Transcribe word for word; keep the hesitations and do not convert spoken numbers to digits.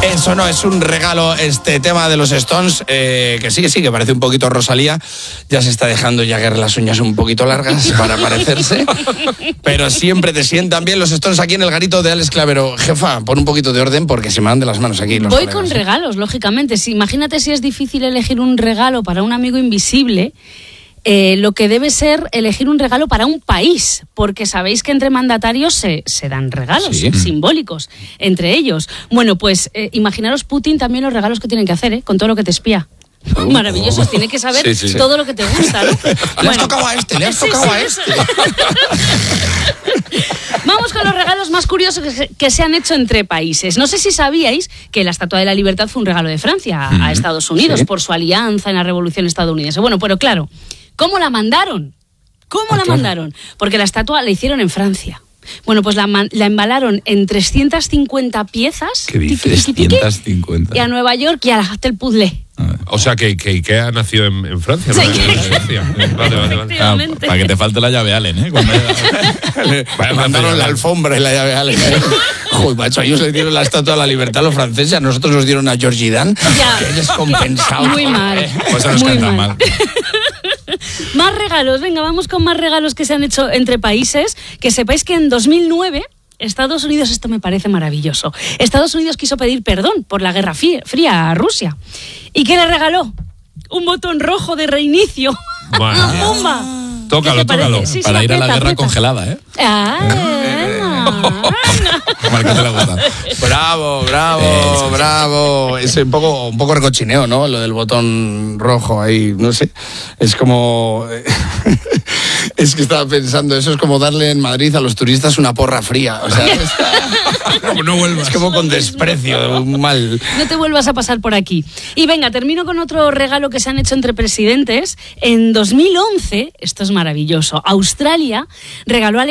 Eso no es un regalo, este tema de los Stones, eh, que sí, sí, que parece un poquito Rosalía. Ya se está dejando Jagger las uñas un poquito largas para parecerse. Pero siempre te sientan bien los Stones aquí en el garito de Alex Clavero. Jefa, pon un poquito de orden porque se me van de las manos aquí los Voy colegas, con ¿eh? regalos, lógicamente. Si, imagínate si es difícil elegir un regalo para un amigo invisible. Eh, lo que debe ser elegir un regalo para un país, porque sabéis que entre mandatarios se, se dan regalos sí. simbólicos entre ellos. Bueno, pues eh, imaginaros Putin también los regalos que tienen que hacer, ¿eh? Con todo lo que te espía. Oh, Maravilloso, oh. Tiene que saber sí, sí, sí. todo lo que te gusta, ¿no? Le bueno, has tocado a este, le has tocado sí, sí, a este. Vamos con los regalos más curiosos que se, que se han hecho entre países. No sé si sabíais que la Estatua de la Libertad fue un regalo de Francia a, a Estados Unidos sí. por su alianza en la Revolución estadounidense. Bueno, pero claro, ¿cómo la mandaron? ¿Cómo ah, la claro. mandaron? Porque la estatua la hicieron en Francia. Bueno, pues la, la embalaron en trescientas cincuenta piezas. ¿Qué dices? trescientas cincuenta. Y a Nueva York y a la el puzzle. O sea, que, que Ikea nació en, en Francia, ¿no? Sí. En Francia. Vale, vale, vale. Ah, para que te falte la llave Allen, ¿eh? Cuando haya... Mandaron la alfombra y la llave Allen. Joder, macho, ellos le dieron la Estatua de la Libertad a los franceses, a nosotros nos dieron a Georgie Dan. Ya. Qué descompensado. Muy mal. Pues se nos Muy canta mal. mal. Más regalos, venga, vamos con más regalos que se han hecho entre países. Que sepáis que en dos mil nueve... Estados Unidos, esto me parece maravilloso. Estados Unidos quiso pedir perdón por la Guerra Fría a Rusia. ¿Y qué le regaló? Un botón rojo de reinicio. Bueno. ¡Pumba! Tócalo, tócalo. Sí, sí, para ir aprieta, a la guerra aprieta. congelada, ¿eh? Ah, Marca te la gusta. Bravo, bravo, eh, sí, bravo. Es un poco, un poco recochineo, ¿no? Lo del botón rojo ahí, no sé. Es como... Es que estaba pensando, eso es como darle en Madrid a los turistas una porra fría. O sea, es, no vuelvas. Es como con desprecio, mal. No te vuelvas a pasar por aquí. Y venga, termino con otro regalo que se han hecho entre presidentes. En dos mil once, esto es maravilloso, Australia regaló a